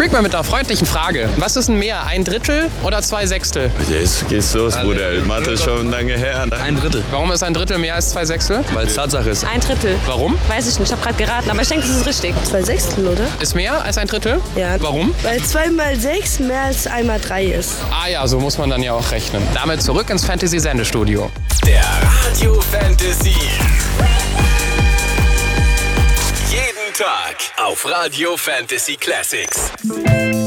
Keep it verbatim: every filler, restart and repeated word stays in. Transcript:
Zurück mal mit einer freundlichen Frage. Was ist denn mehr, ein Drittel oder zwei Sechstel? Jetzt geht's los, Bruder. Mathe ist schon lange her. Ein Drittel. Warum ist ein Drittel mehr als zwei Sechstel? Weil es Tatsache ist. Ein Drittel. Warum? Weiß ich nicht, ich habe gerade geraten, aber ich denke, das ist richtig. Zwei Sechstel, oder? Ist mehr als ein Drittel? Ja. Warum? Weil zwei mal sechs mehr als einmal drei ist. Ah ja, so muss man dann ja auch rechnen. Damit zurück ins Fantasy-Sendestudio. Der Radio Fantasy. Jeden Tag auf Radio Fantasy Classics.